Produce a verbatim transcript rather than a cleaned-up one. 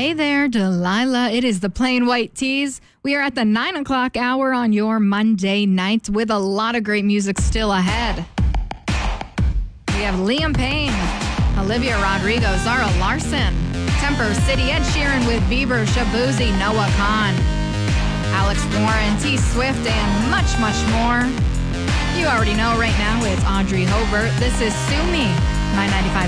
Hey there, Delilah. It is the Plain White Tees. We are at the nine o'clock hour on your Monday night with a lot of great music still ahead. We have Liam Payne, Olivia Rodrigo, Zara Larson, Temper City, Ed Sheeran with Bieber, Shabuzi, Noah Khan, Alex Warren, T Swift, and much, much more. You already know right now it's Audrey Hobart. This is Sue Me, nine ninety-five.